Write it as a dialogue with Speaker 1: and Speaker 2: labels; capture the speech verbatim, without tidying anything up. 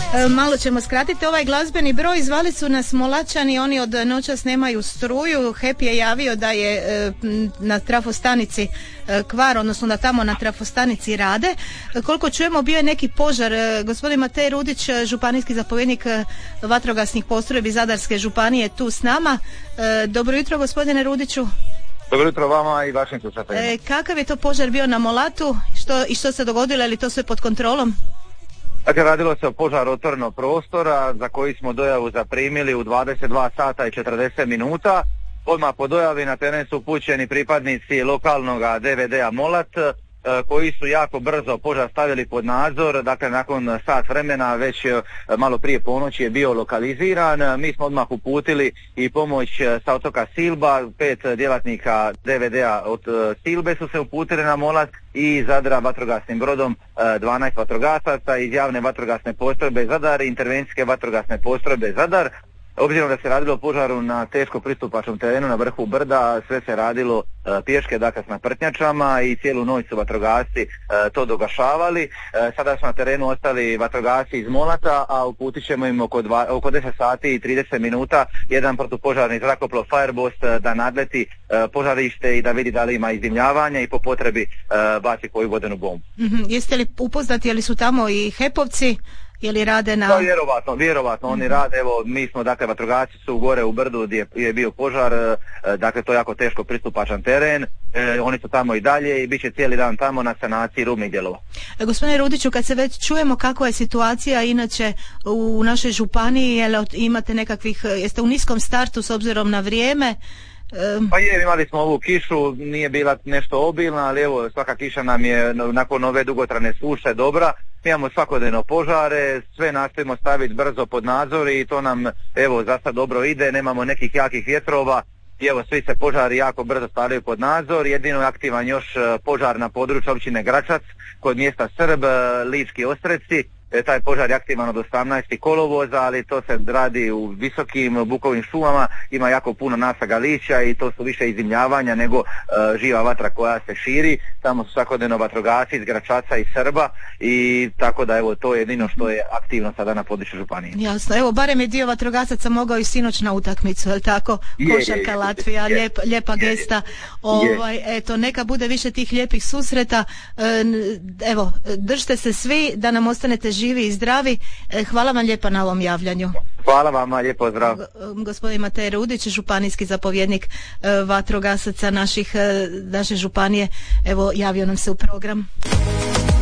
Speaker 1: E, malo ćemo skratiti ovaj glazbeni broj. Zvali su nas Molačani, oni od noćas nemaju struju. Happy je javio da je e, na trafostanici e, kvar, odnosno da tamo na trafostanici rade. E, koliko čujemo, bio je neki požar. E, gospodin Matej Rudić, županijski zapovjednik e, vatrogasnih postrojbi Zadarske županije, tu s nama. E, dobro jutro, gospodine Rudiću.
Speaker 2: Dobro jutro vama i vašim slušateljima.
Speaker 1: E, kakav je to požar bio na Molatu što, i što se dogodilo, je li to sve pod kontrolom?
Speaker 2: Dakle, radilo se o požaru otvorenog prostora za koji smo dojavu zaprimili u dvadeset dva sata i četrdeset minuta. Odmah po dojavi na teren su upućeni pripadnici lokalnog D V D-a Molat, koji su jako brzo požar stavili pod nadzor. Dakle, nakon sat vremena, već malo prije ponoći je bio lokaliziran. Mi smo odmah uputili i pomoć sa otoka Silba, pet djelatnika D V D-a od Silbe su se uputili na Molat i Zadra vatrogasnim brodom dvanaest vatrogasaca iz javne vatrogasne postrojbe Zadar i intervencijske vatrogasne postrojbe Zadar. Obzirom da se radilo o požaru na teško pristupačnom terenu na vrhu brda, sve se radilo e, pješke, dakle s naprtnjačama, i cijelu noć su vatrogasci e, to dogašavali. E, sada su na terenu ostali vatrogasci iz Molata, a uputit ćemo im oko, dva, oko deset sati i trideset minuta jedan protupožarni zrakoplov Fireboss da nadleti e, požarište i da vidi da li ima izdimljavanja i po potrebi e, baci koju vodenu bombu.
Speaker 1: Mm-hmm. Jeste li upoznati, je li su tamo i hepovci? Je li rade na...
Speaker 2: Da, vjerovatno, vjerovatno oni rade. Evo, mi smo, dakle, vatrogasci su gore u brdu gdje je bio požar, dakle, to je jako teško pristupačan teren, e, oni su tamo i dalje i bit će cijeli dan tamo na sanaciji rubnih dijelova.
Speaker 1: E, gospodine Rudiću, kad se već čujemo kakva je situacija inače u našoj županiji, jel imate nekakvih, jeste u niskom startu s obzirom na vrijeme?
Speaker 2: Pa je, imali smo ovu kišu, nije bila nešto obilna, ali evo, svaka kiša nam je nakon ove dugotrajne suše dobra. Mi imamo svakodnevno požare, sve nastojimo staviti brzo pod nadzor i to nam, evo, za sad dobro ide, nemamo nekih jakih vjetrova i evo, svi se požari jako brzo stavljaju pod nadzor. Jedino je aktivan još požar na području općine Gračac kod mjesta Srb, Lički Ostreci. E, taj požar je aktivan od osamnaestog kolovoza, ali to se radi u visokim bukovim šumama, ima jako puno nasaga lišća i to su više izdimljavanja nego e, živa vatra koja se širi. Tamo su svakodnevno vatrogasci iz Gračaca i Srba i tako da evo, to je jedino što je aktivno sada na području županije.
Speaker 1: Jasno, evo, barem je dio vatrogasaca mogao i sinoć na utakmicu, je li tako? Košarka Latvija, je, lijep, lijepa je, gesta. Je, ovaj, eto, neka bude više tih lijepih susreta. E, evo, držite se svi da nam ostanete živi i zdravi. Hvala vam lijepa na ovom javljanju.
Speaker 2: Hvala vama, lijepo zdrav.
Speaker 1: Gospodin Matej Rudić, županijski zapovjednik vatrogasaca naših, naše županije, evo, javio nam se u program.